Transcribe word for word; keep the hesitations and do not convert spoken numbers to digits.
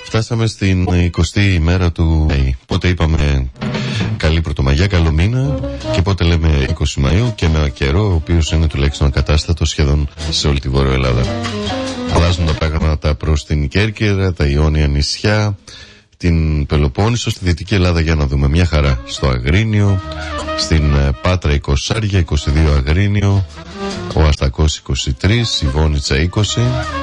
Φτάσαμε στην εικοστή ημέρα του Μαΐ. Πότε είπαμε καλή Πρωτομαγιά, καλό μήνα, και πότε λέμε είκοσι Μαΐου, και με καιρό ο οποίος είναι τουλάχιστον ακατάστατο σχεδόν σε όλη τη Βόρεια Ελλάδα. Αλλάζουν τα πράγματα προς την Κέρκυρα, τα Ιόνια νησιά, την Πελοπόννησο, στη Δυτική Ελλάδα για να δούμε μια χαρά. Στο Αγρίνιο, στην Πάτρα είκοσι, είκοσι δύο Αγρίνιο, ο Αστακός είκοσι τρία, η Βόνιτσα είκοσι.